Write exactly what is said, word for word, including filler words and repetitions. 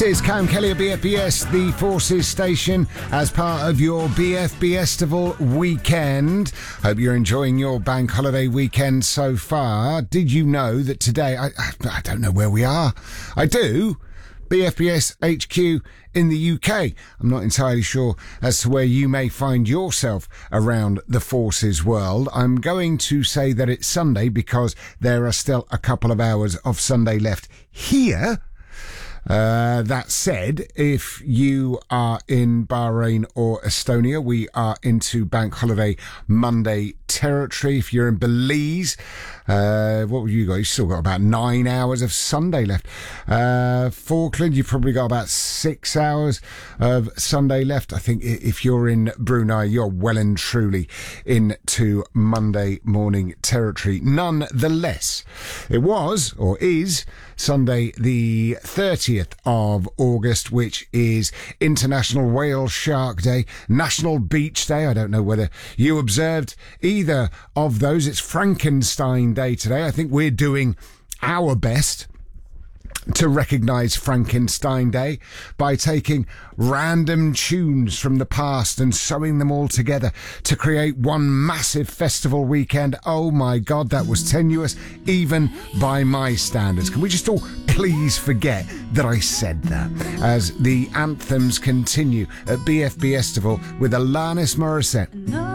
This is Cam Kelly at B F B S, the Forces station, as part of your B F B Estival weekend. Hope you're enjoying your bank holiday weekend so far. Did you know that today, I, I, I don't know where we are. I do. B F B S H Q in the U K. I'm not entirely sure as to where you may find yourself around the Forces world. I'm going to say that it's Sunday because there are still a couple of hours of Sunday left here. Uh, that said, if you are in Bahrain or Estonia, we are into Bank Holiday Monday territory. If you're in Belize, uh, what have you got? You've still got about nine hours of Sunday left. Uh, Falkland, you've probably got about six hours of Sunday left. I think if you're in Brunei, you're well and truly into Monday morning territory. Nonetheless, it was, or is, Sunday the thirtieth of August, which is International Whale Shark Day, National Beach Day. I don't know whether you observed either of those. It's Frankenstein Day today. I think we're doing our best to recognise Frankenstein Day by taking random tunes from the past and sewing them all together to create one massive festival weekend. Oh my God, that was tenuous, even by my standards. Can we just all please forget that I said that? As the anthems continue at B F B Estival with Alanis Morissette.